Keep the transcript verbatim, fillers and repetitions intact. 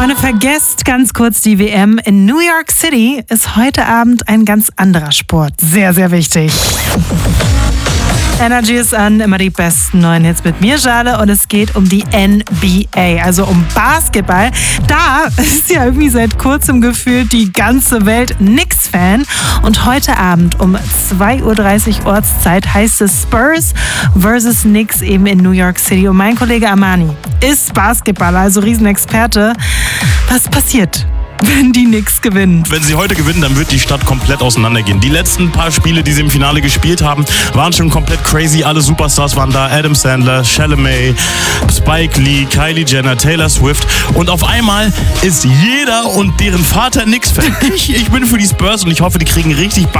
Freunde, vergesst ganz kurz die W M. In New York City ist heute Abend ein ganz anderer Sport. Sehr, sehr wichtig. Energy ist an, immer die besten neuen Hits mit mir, Jale, und es geht um die N B A, also um Basketball. Da ist ja irgendwie seit kurzem gefühlt die ganze Welt Knicks-Fan und heute Abend um zwei Uhr dreißig Ortszeit heißt es Spurs versus Knicks eben in New York City. Und mein Kollege Amani ist Basketballer, also Riesenexperte. Was passiert, wenn die Knicks gewinnen? Wenn sie heute gewinnen, dann wird die Stadt komplett auseinandergehen. Die letzten paar Spiele, die sie im Finale gespielt haben, waren schon komplett crazy. Alle Superstars waren da. Adam Sandler, Chalamet, Spike Lee, Kylie Jenner, Taylor Swift. Und auf einmal ist jeder und deren Vater Knicks-Fan. Ich, ich bin für die Spurs und ich hoffe, die kriegen richtig